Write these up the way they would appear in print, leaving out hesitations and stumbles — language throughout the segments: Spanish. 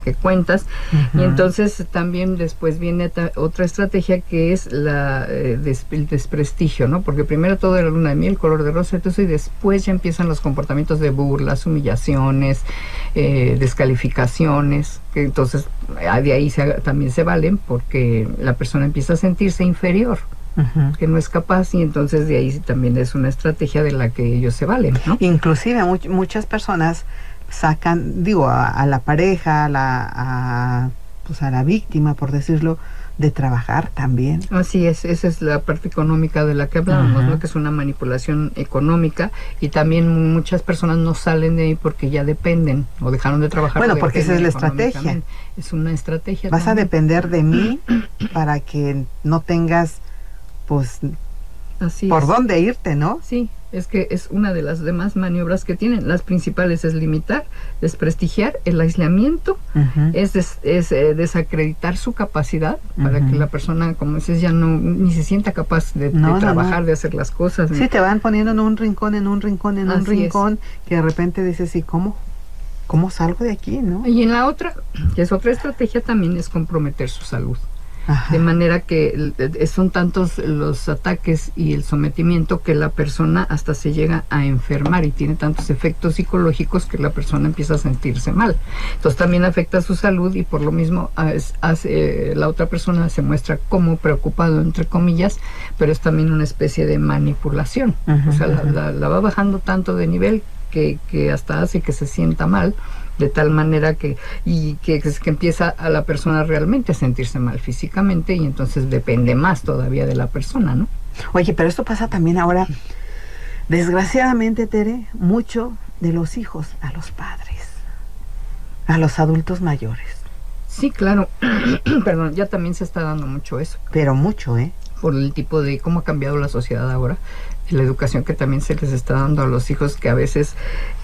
que cuentas. Y entonces también después viene otra estrategia que es el desprestigio, ¿no? Porque primero todo era luna de miel, color de rosa, entonces, y después ya empiezan los comportamientos de burlas, humillaciones, descalificaciones, que entonces de ahí también se valen porque la persona empieza a sentirse inferior, que no es capaz, y entonces de ahí también es una estrategia de la que ellos se valen, ¿no? Inclusive muchas personas sacan, digo, a la pareja, pues a la víctima, por decirlo, de trabajar también. Así es, esa es la parte económica de la que hablábamos, ¿no? Que es una manipulación económica, y también muchas personas no salen de ahí porque ya dependen o dejaron de trabajar. Bueno, porque esa es la estrategia. Es una estrategia. Vas a depender de mí para que no tengas, pues, así por es. dónde irte, ¿no? Sí, es que es una de las demás maniobras que tienen. Las principales es limitar, desprestigiar, el aislamiento, es desacreditar su capacidad para que la persona, como dices, ya ni se sienta capaz de trabajar, de hacer las cosas. Sí, te van poniendo en un rincón, que de repente dices, ¿y cómo salgo de aquí, no? Y en la otra, que es otra estrategia, también es comprometer su salud. De manera que son tantos los ataques y el sometimiento que la persona hasta se llega a enfermar, y tiene tantos efectos psicológicos que la persona empieza a sentirse mal. Entonces también afecta su salud, y por lo mismo la otra persona se muestra como preocupado, entre comillas, pero es también una especie de manipulación. O sea, la va bajando tanto de nivel que hasta hace que se sienta mal, de tal manera que empieza a la persona realmente a sentirse mal físicamente, y entonces depende más todavía de la persona, ¿no? Oye, pero esto pasa también ahora, desgraciadamente, Tere, mucho de los hijos a los padres, a los adultos mayores. Sí, claro. Perdón, ya también se está dando mucho eso. Pero mucho, por el tipo de cómo ha cambiado la sociedad ahora, la educación que también se les está dando a los hijos, que a veces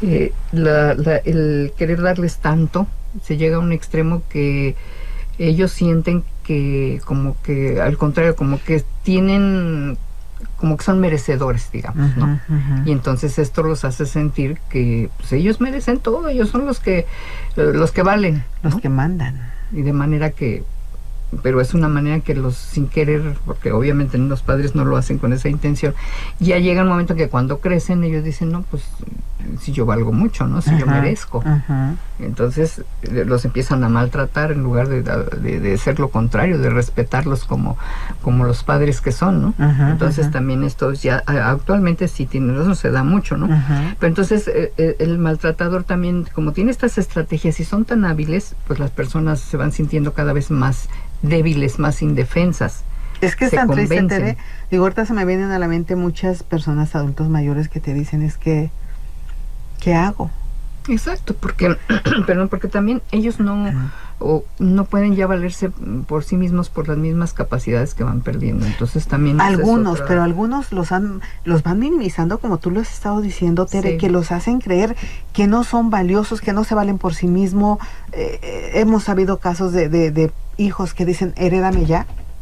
el querer darles tanto se llega a un extremo que ellos sienten que, como que al contrario, como que tienen, como que son merecedores, digamos, ¿no? Y entonces esto los hace sentir que pues, ellos merecen todo, ellos son los que valen, los ¿no? que mandan. Y de manera que, pero es una manera que los, sin querer, porque obviamente los padres no lo hacen con esa intención, ya llega un momento que cuando crecen ellos dicen, no, pues si yo valgo mucho, ¿no? Si yo merezco. Entonces los empiezan a maltratar en lugar de ser lo contrario, de respetarlos como los padres que son, ¿no? Entonces también esto ya actualmente sí tiene, eso se da mucho, ¿no? Pero entonces el maltratador también, como tiene estas estrategias y son tan hábiles, pues las personas se van sintiendo cada vez más débiles, más indefensas. Es que es tan triste, Tere. Digo, ahorita se me vienen a la mente muchas personas, adultos mayores, que te dicen, es que, ¿qué hago? Exacto, porque también ellos no pueden ya valerse por sí mismos por las mismas capacidades que van perdiendo. Entonces también algunos, pero algunos los van minimizando, como tú lo has estado diciendo, Tere, sí, que los hacen creer que no son valiosos, que no se valen por sí mismos. Hemos sabido casos de hijos que dicen, herédame ya.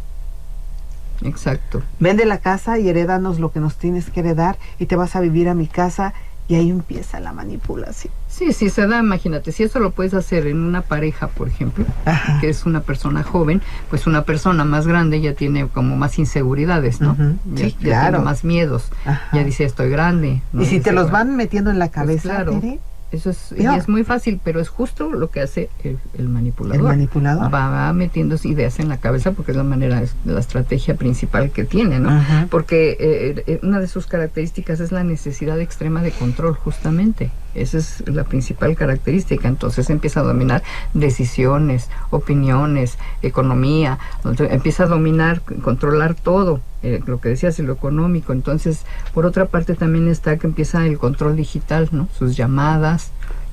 Exacto. Vende la casa y herédanos lo que nos tienes que heredar, y te vas a vivir a mi casa. Y ahí empieza la manipulación. Sí, se da, imagínate, si eso lo puedes hacer en una pareja, por ejemplo, que es una persona joven, pues una persona más grande ya tiene como más inseguridades, ¿no? Ya tiene más miedos, ya dice, estoy grande, ¿no? Y si te los van metiendo en la cabeza, pues claro, Tere, eso es muy fácil, pero es justo lo que hace el manipulador. El manipulador va metiendo ideas en la cabeza, porque es la estrategia principal que tiene, ¿no? Porque una de sus características es la necesidad extrema de control, justamente. Esa es la principal característica. Entonces empieza a dominar decisiones, opiniones, economía, empieza a dominar, controlar todo, lo que decías, lo económico. Entonces, por otra parte también está que empieza el control digital, ¿no? Sus llamadas,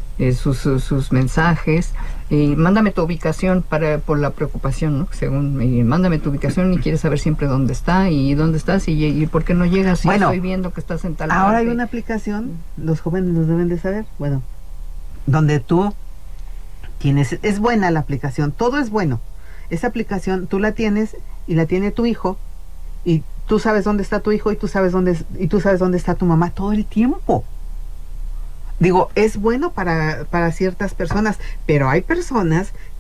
sus mensajes, y mándame tu ubicación por la preocupación, ¿no? Y mándame tu ubicación y quieres saber siempre dónde está y dónde estás y por qué no llegas. Bueno, estoy viendo que estás en tal parte. Ahora hay una aplicación, los jóvenes los deben de saber, bueno, donde tú tienes, es buena la aplicación, todo es bueno. Esa aplicación tú la tienes y la tiene tu hijo, y tú sabes dónde está tu hijo y tú sabes dónde está tu mamá todo el tiempo. Digo, es bueno para ciertas personas, pero hay personas